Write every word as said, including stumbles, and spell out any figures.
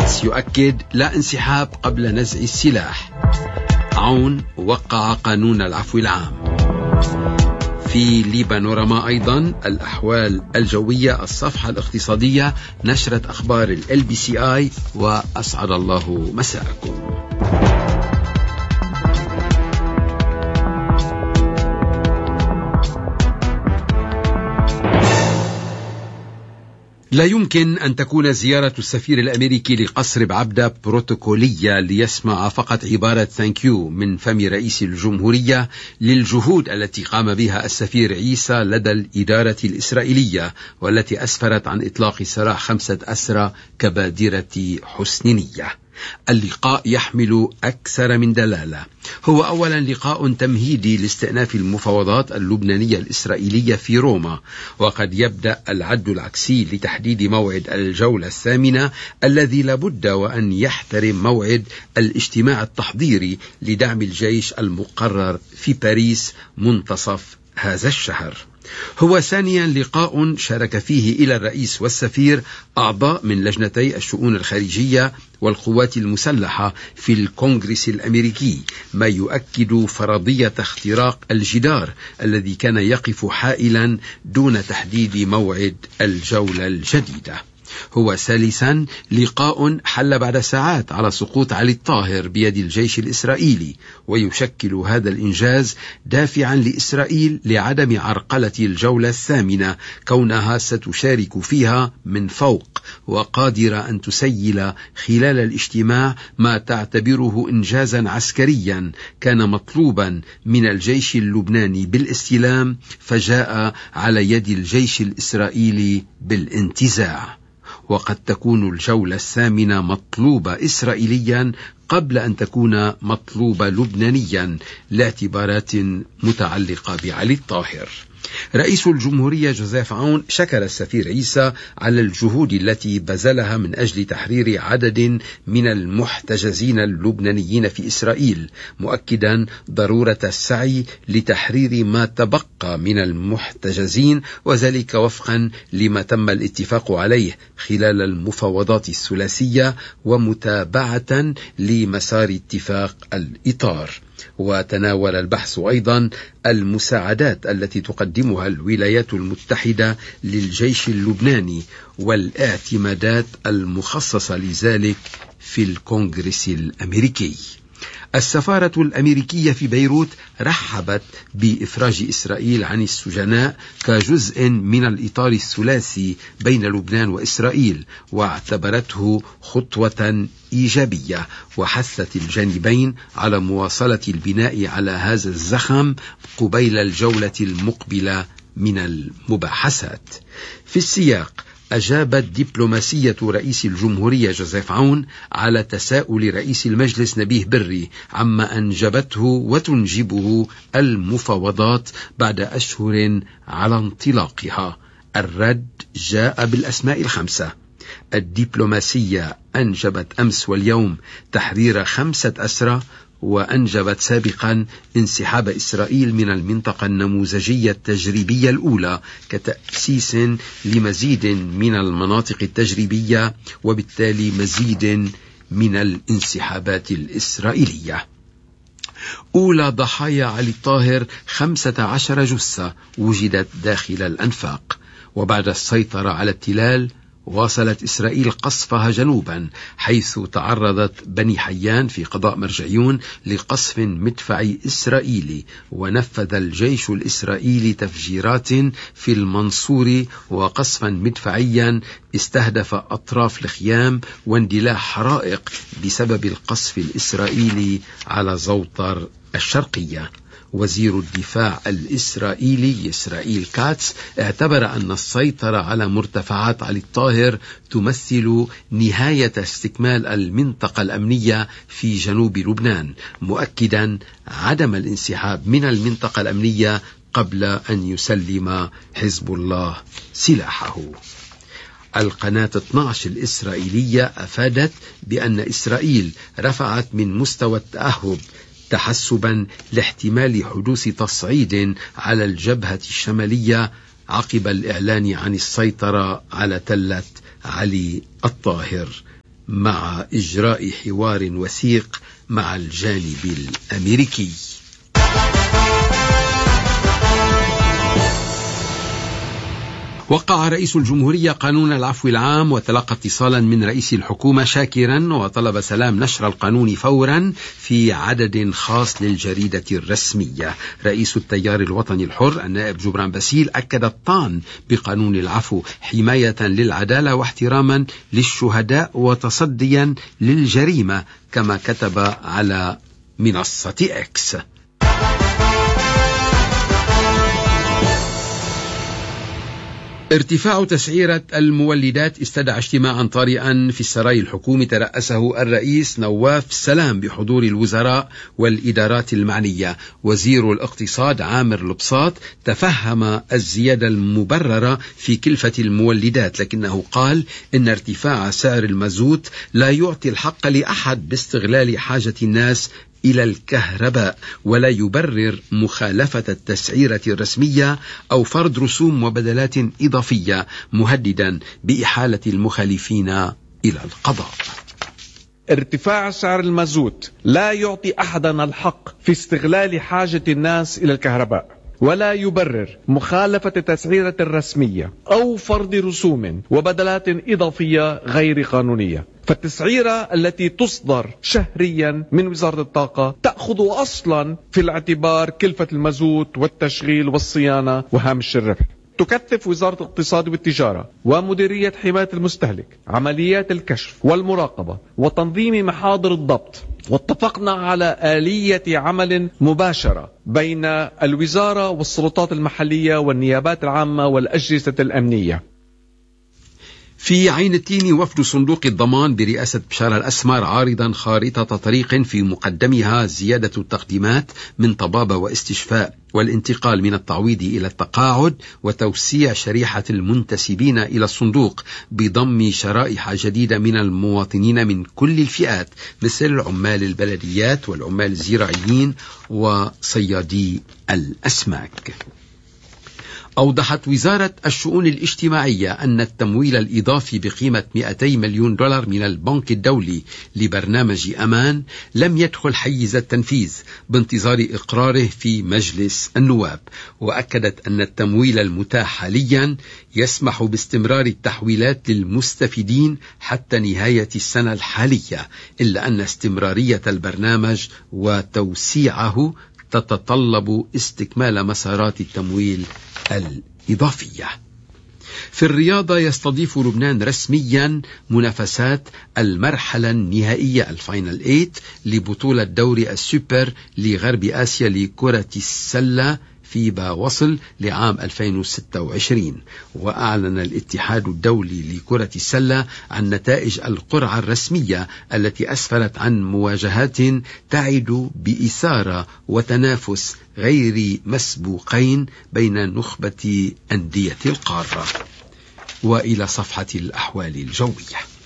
الرئيس يؤكد لا انسحاب قبل نزع السلاح. عون وقع قانون العفو العام. في ليبانورما أيضا الأحوال الجوية، الصفحة الاقتصادية، نشرة أخبار ال بي سي آي، وأسعد الله مساءكم. لا يمكن أن تكون زيارة السفير الأمريكي لقصر بعبدة بروتوكولية ليسمع فقط عبارة ثانك يو من فم رئيس الجمهورية للجهود التي قام بها السفير عيسى لدى الإدارة الإسرائيلية، والتي أسفرت عن إطلاق سراح خمسة أسرى كبادرة حسن نية. اللقاء يحمل أكثر من دلالة. هو أولا لقاء تمهيدي لاستئناف المفاوضات اللبنانية الإسرائيلية في روما، وقد يبدأ العد العكسي لتحديد موعد الجولة الثامنة الذي لابد وأن يحترم موعد الاجتماع التحضيري لدعم الجيش المقرر في باريس منتصف هذا الشهر. هو ثانيا لقاء شارك فيه إلى الرئيس والسفير أعضاء من لجنتي الشؤون الخارجية والقوات المسلحة في الكونغرس الأمريكي، ما يؤكد فرضية اختراق الجدار الذي كان يقف حائلا دون تحديد موعد الجولة الجديدة. هو ثالثا لقاء حل بعد ساعات على سقوط علي الطاهر بيد الجيش الإسرائيلي، ويشكل هذا الإنجاز دافعا لإسرائيل لعدم عرقلة الجولة الثامنة، كونها ستشارك فيها من فوق وقادرة أن تسيل خلال الاجتماع ما تعتبره إنجازا عسكريا كان مطلوبا من الجيش اللبناني بالاستلام، فجاء على يد الجيش الإسرائيلي بالانتزاع. وقد تكون الجولة الثامنة مطلوبة إسرائيليا قبل أن تكون مطلوبة لبنانيا لاعتبارات متعلقة بعلي الطاهر. رئيس الجمهورية جوزيف عون شكر السفير عيسى على الجهود التي بذلها من أجل تحرير عدد من المحتجزين اللبنانيين في إسرائيل، مؤكدا ضرورة السعي لتحرير ما تبقى من المحتجزين، وذلك وفقا لما تم الاتفاق عليه خلال المفاوضات الثلاثية ومتابعة لمسار اتفاق الإطار. وتناول البحث أيضا المساعدات التي تقدمها الولايات المتحدة للجيش اللبناني والاعتمادات المخصصة لذلك في الكونغرس الأمريكي. السفارة الأمريكية في بيروت رحبت بإفراج إسرائيل عن السجناء كجزء من الإطار الثلاثي بين لبنان وإسرائيل، واعتبرته خطوة إيجابية، وحثت الجانبين على مواصلة البناء على هذا الزخم قبيل الجولة المقبلة من المباحثات. في السياق أجابت دبلوماسية رئيس الجمهورية جوزيف عون على تساؤل رئيس المجلس نبيه بري عما أنجبته وتنجبه المفاوضات بعد أشهر على انطلاقها. الرد جاء بالأسماء الخمسة. الدبلوماسية أنجبت أمس واليوم تحرير خمسة أسرى، وأنجبت سابقا انسحاب إسرائيل من المنطقة النموذجية التجريبية الأولى كتأسيس لمزيد من المناطق التجريبية، وبالتالي مزيد من الانسحابات الإسرائيلية. أولى ضحايا علي الطاهر خمسة عشر جثة وجدت داخل الأنفاق. وبعد السيطرة على التلال واصلت إسرائيل قصفها جنوبا، حيث تعرضت بني حيان في قضاء مرجعيون لقصف مدفعي إسرائيلي، ونفذ الجيش الإسرائيلي تفجيرات في المنصورة وقصفا مدفعيا استهدف أطراف الخيام واندلاع حرائق بسبب القصف الإسرائيلي على زوطر الشرقية. وزير الدفاع الإسرائيلي إسرائيل كاتس اعتبر أن السيطرة على مرتفعات علي الطاهر تمثل نهاية استكمال المنطقة الأمنية في جنوب لبنان، مؤكدا عدم الانسحاب من المنطقة الأمنية قبل أن يسلم حزب الله سلاحه. القناة اثني عشر الإسرائيلية أفادت بأن إسرائيل رفعت من مستوى التأهب تحسبا لاحتمال حدوث تصعيد على الجبهة الشمالية عقب الإعلان عن السيطرة على تلة علي الطاهر. مع إجراء حوار وثيق مع الجانب الأمريكي. وقع رئيس الجمهورية قانون العفو العام وتلقى اتصالا من رئيس الحكومة شاكرا وطلب سلام نشر القانون فورا في عدد خاص للجريدة الرسمية. رئيس التيار الوطني الحر النائب جبران باسيل أكد الطعن بقانون العفو حماية للعدالة واحتراما للشهداء وتصديا للجريمة، كما كتب على منصة إكس. ارتفاع تسعيرة المولدات استدعى اجتماعا طارئا في السراي الحكومي ترأسه الرئيس نواف سلام بحضور الوزراء والإدارات المعنية. وزير الاقتصاد عامر البساط تفهم الزيادة المبررة في كلفة المولدات، لكنه قال إن ارتفاع سعر المازوت لا يعطي الحق لأحد باستغلال حاجة الناس إلى الكهرباء، ولا يبرر مخالفة التسعيرة الرسمية أو فرض رسوم وبدلات إضافية، مهددا بإحالة المخالفين إلى القضاء. ارتفاع سعر المازوت لا يعطي أحدا الحق في استغلال حاجة الناس إلى الكهرباء، ولا يبرر مخالفة التسعيرة الرسمية أو فرض رسوم وبدلات إضافية غير قانونية. فالتسعيرة التي تصدر شهريا من وزارة الطاقة تأخذ أصلا في الاعتبار كلفة المازوت والتشغيل والصيانة وهامش الربح. تكثف وزارة الاقتصاد والتجارة ومديرية حماية المستهلك عمليات الكشف والمراقبة وتنظيم محاضر الضبط، واتفقنا على آلية عمل مباشرة بين الوزارة والسلطات المحلية والنيابات العامة والأجهزة الأمنية. في عين التين وفد صندوق الضمان برئاسة بشار الأسمر عارضا خارطة طريق في مقدمها زيادة التقديمات من طبابة واستشفاء والانتقال من التعويض إلى التقاعد وتوسيع شريحة المنتسبين إلى الصندوق بضم شرائح جديدة من المواطنين من كل الفئات مثل العمال البلديات والعمال الزراعيين وصيادي الأسماك. أوضحت وزارة الشؤون الاجتماعية أن التمويل الإضافي بقيمة مئتي مليون دولار من البنك الدولي لبرنامج أمان لم يدخل حيز التنفيذ بانتظار إقراره في مجلس النواب. وأكدت أن التمويل المتاح حاليا يسمح باستمرار التحويلات للمستفيدين حتى نهاية السنة الحالية، إلا أن استمرارية البرنامج وتوسيعه تتطلب استكمال مسارات التمويل الإضافية. في الرياضة يستضيف لبنان رسميا منافسات المرحلة النهائية الفاينل ثمانية لبطولة دوري السوبر لغرب آسيا لكرة السلة فيبا وصل لعام ألفين وستة وعشرين. وأعلن الاتحاد الدولي لكرة السلة عن نتائج القرعة الرسمية التي أسفرت عن مواجهات تعد بإثارة وتنافس غير مسبوقين بين نخبة أندية القارة. وإلى صفحة الأحوال الجوية.